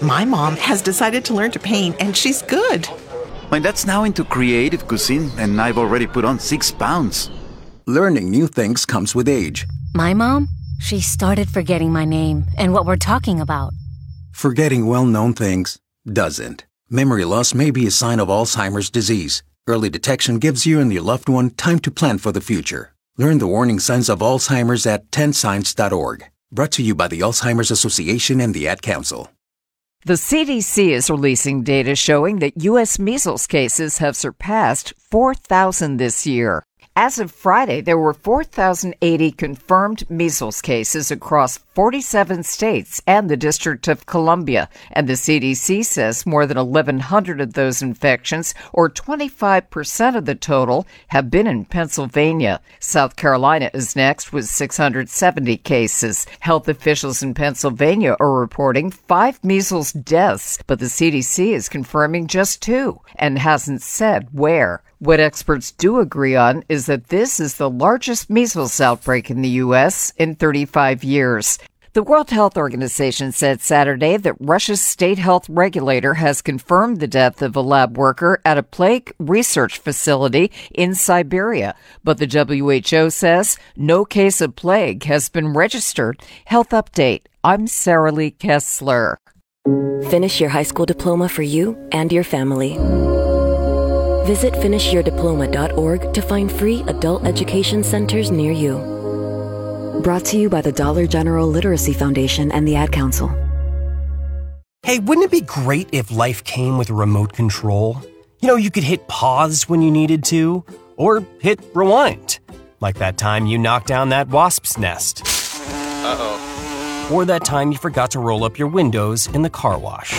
My mom has decided to learn to paint, and she's good. My dad's now into creative cuisine, and I've already put on 6 pounds. Learning new things comes with age. My mom, she started forgetting my name and what we're talking about. Forgetting well-known things doesn't. Memory loss may be a sign of Alzheimer's disease. Early detection gives you and your loved one time to plan for the future. Learn the warning signs of Alzheimer's at 10signs.org. Brought to you by the Alzheimer's Association and the Ad Council. The CDC is releasing data showing that U.S. measles cases have surpassed 4,000 this year. As of Friday, there were 4,080 confirmed measles cases across 47 states and the District of Columbia, and the CDC says more than 1,100 of those infections, or 25% of the total, have been in Pennsylvania. South Carolina is next with 670 cases. Health officials in Pennsylvania are reporting 5 measles deaths, but the CDC is confirming just 2 and hasn't said where. What experts do agree on is that this is the largest measles outbreak in the U.S. in 35 years. The World Health Organization said Saturday that Russia's state health regulator has confirmed the death of a lab worker at a plague research facility in Siberia. But the WHO says no case of plague has been registered. Health Update. I'm Sarah Lee Kessler. Finish your high school diploma for you and your family. Visit finishyourdiploma.org to find free adult education centers near you. Brought to you by the Dollar General Literacy Foundation and the Ad Council. Hey, wouldn't it be great if life came with a remote control? You know, you could hit pause when you needed to, or hit rewind. Like that time you knocked down that wasp's nest. Uh-oh. Or that time you forgot to roll up your windows in the car wash.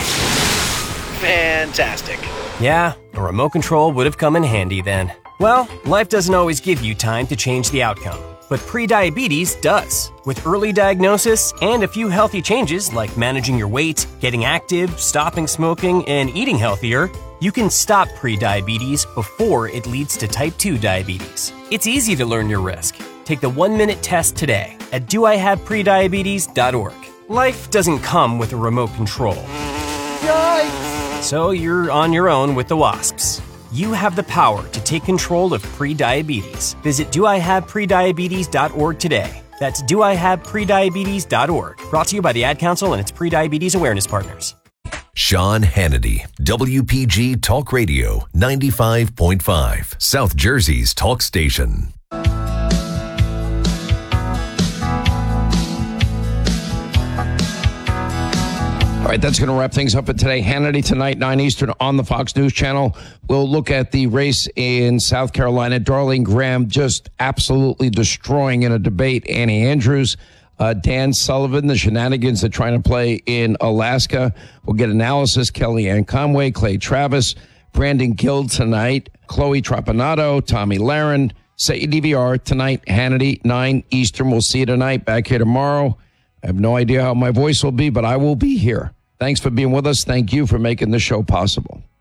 Fantastic. Yeah, a remote control would have come in handy then. Well, life doesn't always give you time to change the outcome, but prediabetes does. With early diagnosis and a few healthy changes like managing your weight, getting active, stopping smoking, and eating healthier, you can stop prediabetes before it leads to type 2 diabetes. It's easy to learn your risk. Take the 1-minute test today at doihaveprediabetes.org. Life doesn't come with a remote control. Yikes! So you're on your own with the wasps. You have the power to take control of prediabetes. Visit doihaveprediabetes.org today. That's doihaveprediabetes.org. Brought to you by the Ad Council and its prediabetes awareness partners. Sean Hannity, WPG Talk Radio 95.5, South Jersey's talk station. All right, that's going to wrap things up for today. Hannity tonight, 9 Eastern on the Fox News Channel. We'll look at the race in South Carolina. Darlene Graham just absolutely destroying in a debate Annie Andrews. Dan Sullivan, the shenanigans they're trying to play in Alaska. We'll get analysis. Kellyanne Conway, Clay Travis, Brandon Gill tonight, Chloe Trapanado, Tommy Lahren. Set your DVR tonight, Hannity, 9 Eastern. We'll see you tonight. Back here tomorrow. I have no idea how my voice will be, but I will be here. Thanks for being with us. Thank you for making the show possible.